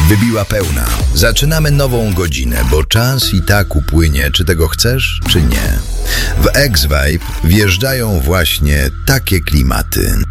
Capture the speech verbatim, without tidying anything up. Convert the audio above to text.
Wybiła pełna. Zaczynamy nową godzinę, bo czas i tak upłynie, czy tego chcesz, czy nie. W X-Vibe wjeżdżają właśnie takie klimaty.